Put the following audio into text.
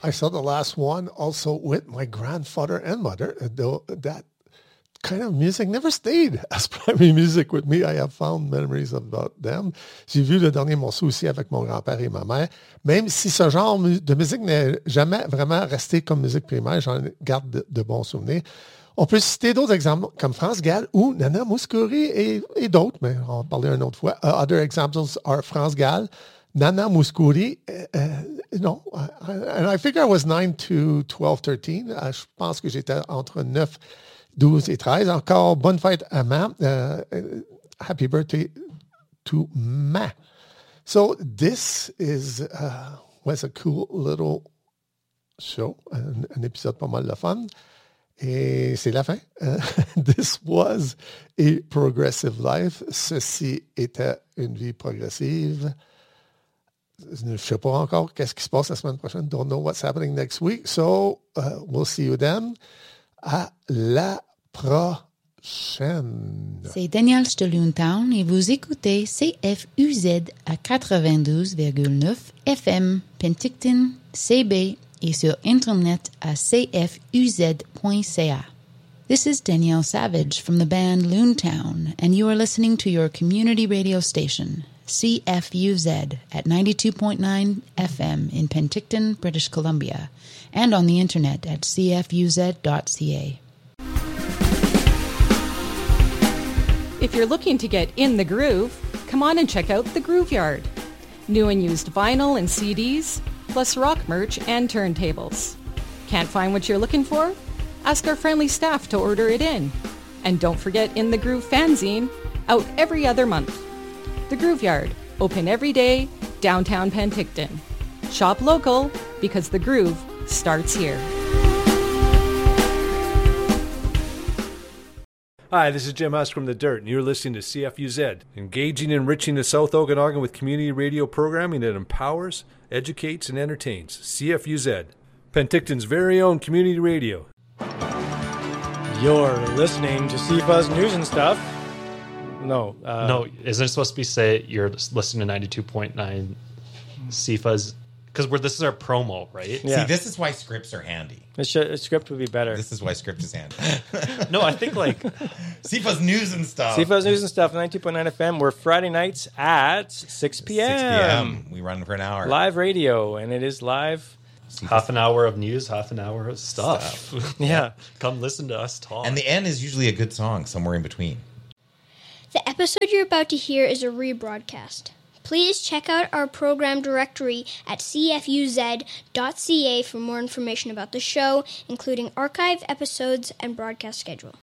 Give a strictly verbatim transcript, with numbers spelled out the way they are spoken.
I saw the last one also with my grandfather and mother. Though that kind of music never stayed as primary music with me. I have found memories about them. J'ai vu le dernier morceau aussi avec mon grand-père et ma mère. Même si ce genre de musique n'est jamais vraiment resté comme musique primaire, j'en garde de, de bons souvenirs. On peut citer d'autres exemples comme France Gall ou Nana Mouskouri et, et d'autres, mais on va en parler une autre fois. Uh, other examples are France Gall, Nana Mouskouri, uh, uh, non, uh, and I figure I was nine to twelve, thirteen. Uh, je pense que j'étais entre neuf, douze et treize. Encore bonne fête à Ma. Uh, happy birthday to Ma. So this is uh, was a cool little show, un, un épisode pas mal de fun. Et c'est la fin. Uh, this was a progressive life. Ceci était une vie progressive. Je ne sais pas encore qu'est-ce qui se passe la semaine prochaine. Don't know what's happening next week. So, uh, we'll see you then. À la prochaine. C'est Danielle de Loontown et vous écoutez C F U Z à quatre-vingt-douze virgule neuf F M, Penticton, C B et sur Internet à c f u z point c a. This is Danielle Savage from the band Loontown, and you are listening to your community radio station, C F U Z, at ninety-two point nine F M in Penticton, British Columbia, and on the Internet at c f u z dot c a. If you're looking to get in the groove, come on and check out The Groove Yard. New and used vinyl and C Ds, plus rock merch and turntables. Can't find what you're looking for? Ask our friendly staff to order it in. And don't forget In the Groove fanzine, out every other month. The Groove Yard, open every day, downtown Penticton. Shop local, because the groove starts here. Hi, this is Jim Husk from The Dirt, and you're listening to C F U Z, engaging and enriching the South Okanagan with community radio programming that empowers, educates, and entertains. C F U Z, Penticton's very own community radio. You're listening to C F U Z News and Stuff. No. Uh, no, isn't it supposed to be say you're listening to ninety-two point nine C F U Z? Because we're this is our promo, right? Yeah. See, this is why scripts are handy. A, sh- a script would be better. This is why script is handy. No, I think like C F U Z News and Stuff. C F U Z News and Stuff, ninety-two point nine F M. We're Friday nights at six p.m. six p.m. We run for an hour. Live radio, and it is live. half an hour of news, half an hour of stuff. Stuff. Yeah. Come listen to us talk. And the end is usually a good song somewhere in between. The episode you're about to hear is a rebroadcast. Please check out our program directory at c f u z dot c a for more information about the show, including archive episodes and broadcast schedule.